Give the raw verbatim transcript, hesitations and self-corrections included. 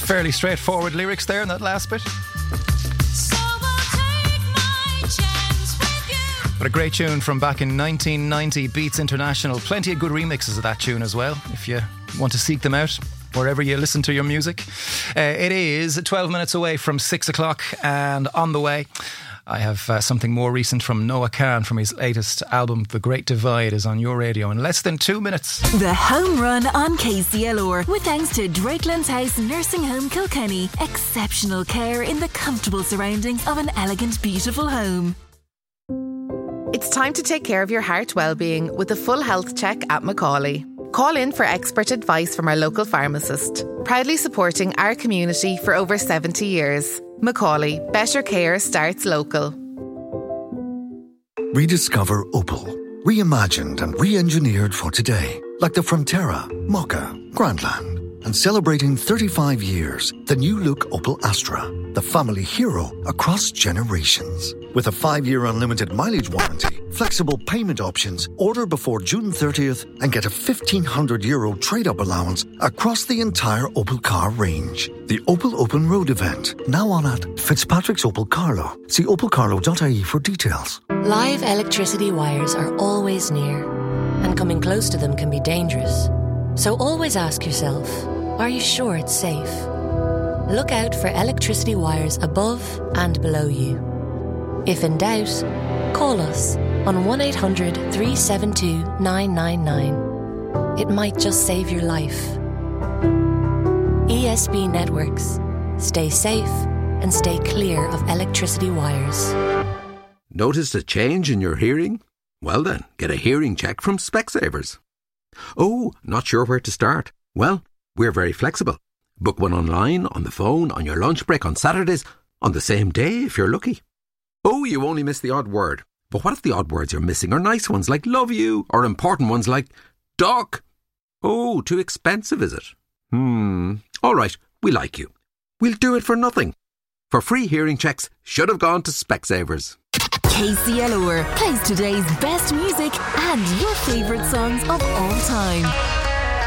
fairly straightforward lyrics there in that last bit. So I'll take my chance with you. But a great tune from back in nineteen ninety, Beats International. Plenty of good remixes of that tune as well, if you want to seek them out wherever you listen to your music. Uh, it is twelve minutes away from six o'clock, and on the way I have uh, something more recent from Noah Kahan from his latest album, The Great Divide, is on your radio in less than two minutes. The Home Run on K C L R, with thanks to Drakelands House Nursing Home Kilkenny. Exceptional care in the comfortable surroundings of an elegant, beautiful home. It's time to take care of your heart well-being with a full health check at Macaulay. Call in for expert advice from our local pharmacist. Proudly supporting our community for over seventy years. Macaulay, better care starts local. Rediscover Opel. Reimagined and re-engineered for today. Like the Frontera, Mokka, Grandland. And celebrating thirty-five years, the new look Opel Astra. The family hero across generations. With a five-year unlimited mileage warranty, flexible payment options, order before June thirtieth and get a fifteen hundred euro trade-up allowance across the entire Opel car range. The Opel Open Road event, now on at Fitzpatrick's Opel Carlow. See opel carlow dot I E for details. Live electricity wires are always near, and coming close to them can be dangerous. So always ask yourself, are you sure it's safe? Look out for electricity wires above and below you. If in doubt, call us on one eight hundred, three seven two, nine nine nine. It might just save your life. E S B Networks. Stay safe and stay clear of electricity wires. Noticed a change in your hearing? Well then, get a hearing check from Specsavers. Oh, not sure where to start? Well, we're very flexible. Book one online, on the phone, on your lunch break, on Saturdays, on the same day if you're lucky. Oh, you only miss the odd word. But what if the odd words you're missing are nice ones like love you, or important ones like duck? Oh, too expensive, is it? Hmm. All right, we like you. We'll do it for nothing. For free hearing checks, should have gone to Specsavers. K C L R plays today's best music and your favourite songs of all time.